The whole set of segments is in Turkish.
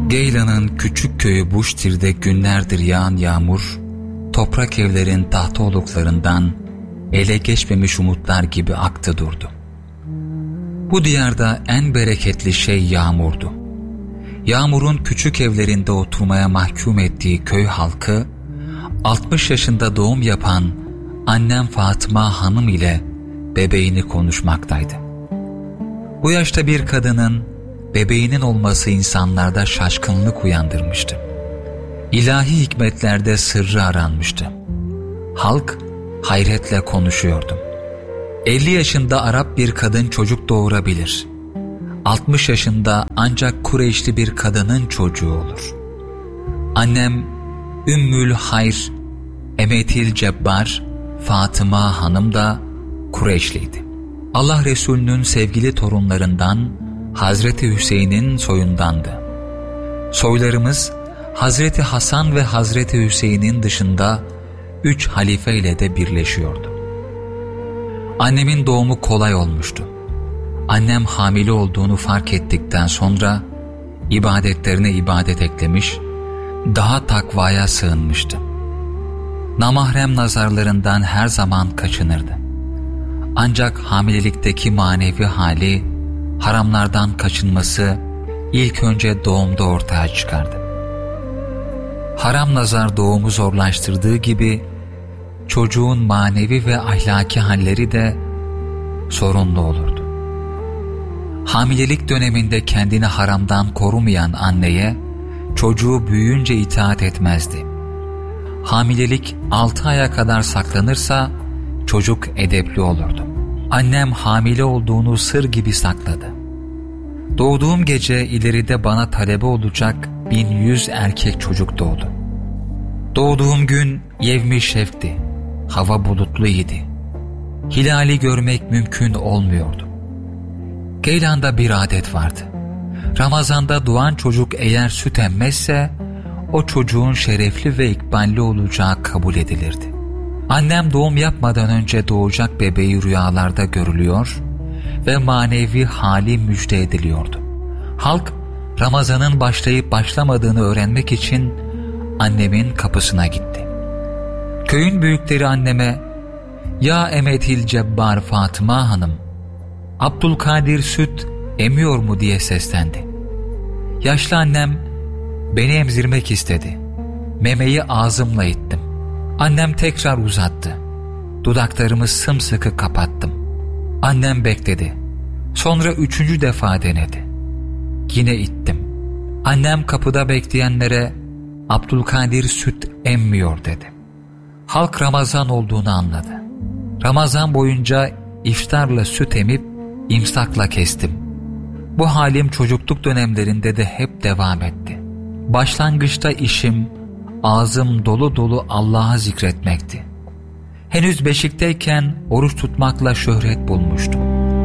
Geylan'ın küçük köyü Buştir'de günlerdir yağan yağmur, toprak evlerin tahtaoluklarından ele geçmemiş umutlar gibi aktı durdu. Bu diyarda en bereketli şey yağmurdu. Yağmurun küçük evlerinde oturmaya mahkum ettiği köy halkı, 60 yaşında doğum yapan annem Fatıma Hanım ile bebeğini konuşmaktaydı. Bu yaşta bir kadının bebeğinin olması insanlarda şaşkınlık uyandırmıştı. İlahi hikmetlerde sırrı aranmıştı. Halk hayretle konuşuyordu. 50 yaşında Arap bir kadın çocuk doğurabilir. 60 yaşında ancak Kureyşli bir kadının çocuğu olur. Annem Ümmül Hayr Emetil Cebbar Fatıma Hanım da Kureyşliydi. Allah Resulü'nün sevgili torunlarından Hazreti Hüseyin'in soyundandı. Soylarımız Hazreti Hasan ve Hazreti Hüseyin'in dışında 3 halife ile de birleşiyordu. Annemin doğumu kolay olmuştu. Annem hamile olduğunu fark ettikten sonra ibadetlerine ibadet eklemiş, daha takvaya sığınmıştı. Namahrem nazarlarından her zaman kaçınırdı. Ancak hamilelikteki manevi hali, haramlardan kaçınması ilk önce doğumda ortaya çıkardı. Haram nazar doğumu zorlaştırdığı gibi çocuğun manevi ve ahlaki halleri de sorunlu olurdu. Hamilelik döneminde kendini haramdan korumayan anneye çocuğu büyüyünce itaat etmezdi. Hamilelik 6 aya kadar saklanırsa çocuk edepli olurdu. Annem hamile olduğunu sır gibi sakladı. Doğduğum gece ileride bana talebe olacak 1100 erkek çocuk doğdu. Doğduğum gün yevmi şefti. Hava bulutluydu. Hilali görmek mümkün olmuyordu. Geylan'da bir adet vardı. Ramazan'da doğan çocuk eğer süt emmezse o çocuğun şerefli ve ikballi olacağı kabul edilirdi. Annem doğum yapmadan önce doğacak bebeği rüyalarda görülüyor ve manevi hali müjde ediliyordu. Halk Ramazan'ın başlayıp başlamadığını öğrenmek için annemin kapısına gitti. Köyün büyükleri anneme "Ya Emetil Cebbar Fatıma Hanım, Abdülkadir süt emiyor mu?" diye seslendi. Yaşlı annem beni emzirmek istedi. Memeyi ağzımla ittim. Annem tekrar uzattı. Dudaklarımı sımsıkı kapattım. Annem bekledi. Sonra 3. defa denedi. Yine ittim. Annem kapıda bekleyenlere "Abdülkadir süt emmiyor" dedi. Halk Ramazan olduğunu anladı. Ramazan boyunca iftarla süt emip imsakla kestim. Bu halim çocukluk dönemlerinde de hep devam etti. Başlangıçta işim ağzım dolu dolu Allah'a zikretmekti. Henüz beşikteyken oruç tutmakla şöhret bulmuştum.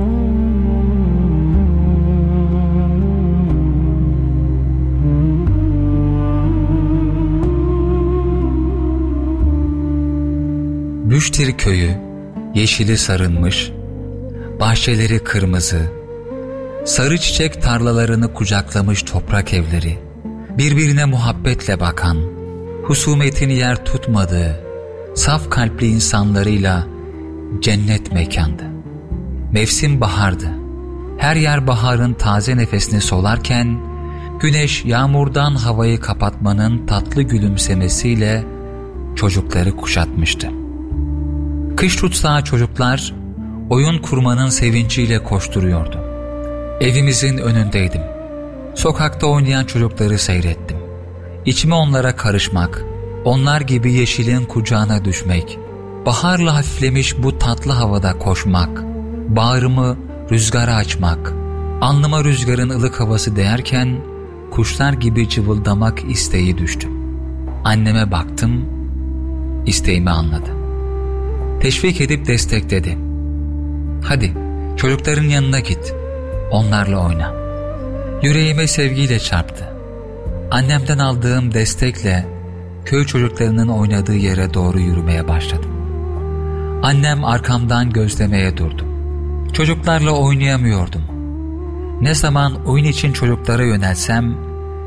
Büştir köyü yeşili sarılmış, bahçeleri kırmızı, sarı çiçek tarlalarını kucaklamış toprak evleri, birbirine muhabbetle bakan, husumetini yer tutmadığı, saf kalpli insanlarıyla cennet mekandı. Mevsim bahardı. Her yer baharın taze nefesini solarken, güneş yağmurdan havayı kapatmanın tatlı gülümsemesiyle çocukları kuşatmıştı. Kış tutsağı çocuklar oyun kurmanın sevinciyle koşturuyordu. Evimizin önündeydim. Sokakta oynayan çocukları seyrettim. İçime onlara karışmak, onlar gibi yeşilin kucağına düşmek, baharla hafiflemiş bu tatlı havada koşmak, bağrımı rüzgara açmak, alnıma rüzgarın ılık havası değerken kuşlar gibi cıvıldamak isteği düştü. Anneme baktım, isteğimi anladı. Teşvik edip destekledi. "Hadi çocukların yanına git, onlarla oyna." Yüreğime sevgiyle çarptı. Annemden aldığım destekle köy çocuklarının oynadığı yere doğru yürümeye başladım. Annem arkamdan gözlemeye durdu. Çocuklarla oynayamıyordum. Ne zaman oyun için çocuklara yönelsem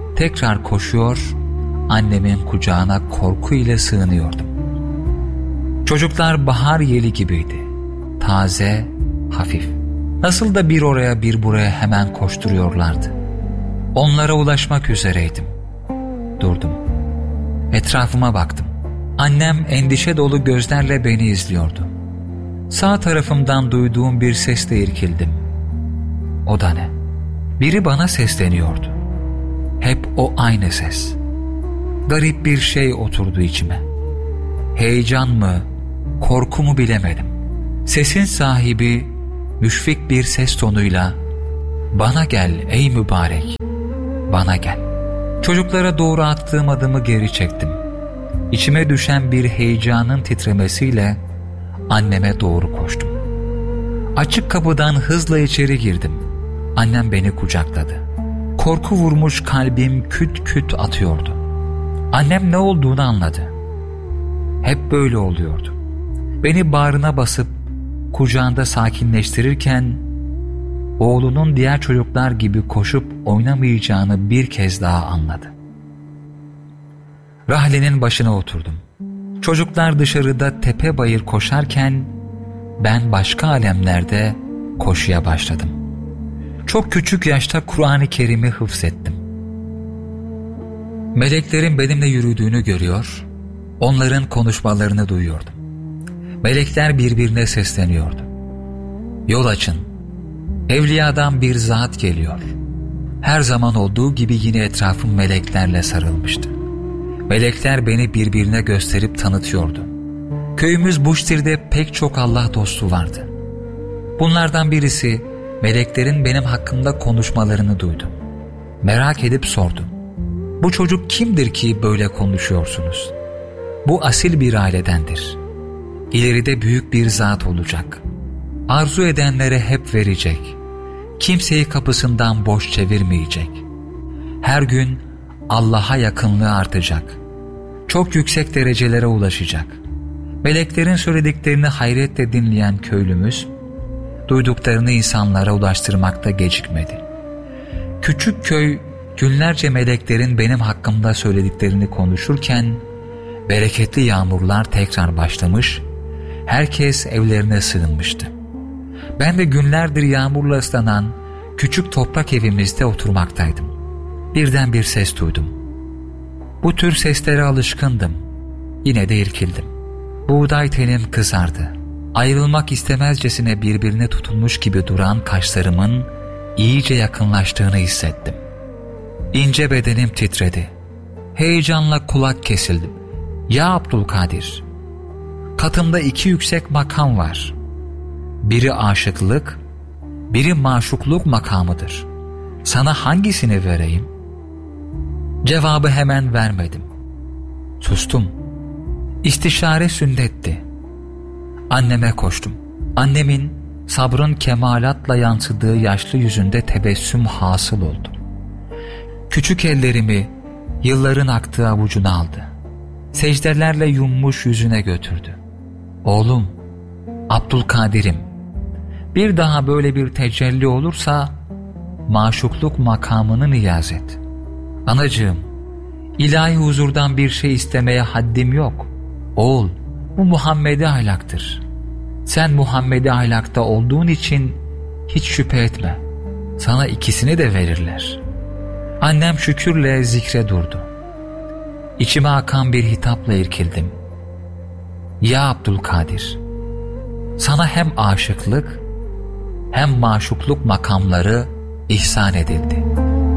tekrar koşuyor, annemin kucağına korku ile sığınıyordum. Çocuklar bahar yeli gibiydi. Taze, hafif. Nasıl da bir oraya bir buraya hemen koşturuyorlardı. Onlara ulaşmak üzereydim. Durdum. Etrafıma baktım. Annem endişe dolu gözlerle beni izliyordu. Sağ tarafımdan duyduğum bir sesle irkildim. O da ne? Biri bana sesleniyordu. Hep o aynı ses. Garip bir şey oturdu içime. Heyecan mı, korku mu bilemedim. Sesin sahibi müşfik bir ses tonuyla "Bana gel ey mübarek, bana gel." Çocuklara doğru attığım adımı geri çektim. İçime düşen bir heyecanın titremesiyle anneme doğru koştum. Açık kapıdan hızla içeri girdim. Annem beni kucakladı. Korku vurmuş kalbim küt küt atıyordu. Annem ne olduğunu anladı. Hep böyle oluyordu. Beni bağrına basıp kucağında sakinleştirirken oğlunun diğer çocuklar gibi koşup oynamayacağını bir kez daha anladı. Rahlenin başına oturdum. Çocuklar dışarıda tepe bayır koşarken ben başka alemlerde koşuya başladım. Çok küçük yaşta Kur'an-ı Kerim'i hıfzettim. Meleklerin benimle yürüdüğünü görüyor, onların konuşmalarını duyuyordum. Melekler birbirine sesleniyordu. "Yol açın, evliyadan bir zat geliyor." Her zaman olduğu gibi yine etrafım meleklerle sarılmıştı. Melekler beni birbirine gösterip tanıtıyordu. Köyümüz Buştir'de pek çok Allah dostu vardı. Bunlardan birisi meleklerin benim hakkımda konuşmalarını duydu. Merak edip sordum. "Bu çocuk kimdir ki böyle konuşuyorsunuz?" "Bu asil bir ailedendir. İleride büyük bir zat olacak. Arzu edenlere hep verecek. Kimseyi kapısından boş çevirmeyecek. Her gün Allah'a yakınlığı artacak. Çok yüksek derecelere ulaşacak." Meleklerin söylediklerini hayretle dinleyen köylümüz, duyduklarını insanlara ulaştırmakta gecikmedi. Küçük köy günlerce meleklerin benim hakkımda söylediklerini konuşurken, bereketli yağmurlar tekrar başlamış, herkes evlerine sığınmıştı. Ben de günlerdir yağmurla ıslanan küçük toprak evimizde oturmaktaydım. Birden bir ses duydum. Bu tür seslere alışkındım. Yine de irkildim. Buğday tenim kızardı. Ayrılmak istemezcesine birbirine tutulmuş gibi duran kaşlarımın iyice yakınlaştığını hissettim. İnce bedenim titredi. Heyecanla kulak kesildim. "Ya Abdülkadir, katımda 2 yüksek makam var. Biri aşıklık, biri maşukluk makamıdır. Sana hangisini vereyim?" Cevabı hemen vermedim. Sustum. İstişare sünnetti. Anneme koştum. Annemin sabrın kemalatla yansıdığı yaşlı yüzünde tebessüm hasıl oldu. Küçük ellerimi yılların aktığı avucuna aldı. Secdelerle yummuş yüzüne götürdü. "Oğlum, Abdülkadir'im, bir daha böyle bir tecelli olursa maşukluk makamını niyaz et. Anacığım, ilahi huzurdan bir şey istemeye haddim yok. Oğul, bu Muhammed'i ahlaktır. Sen Muhammed'i ahlakta olduğun için hiç şüphe etme. Sana ikisini de verirler." Annem şükürle zikre durdu. İçime akan bir hitapla irkildim. "Ya Abdülkadir, sana hem aşıklık hem maşukluk makamları ihsan edildi."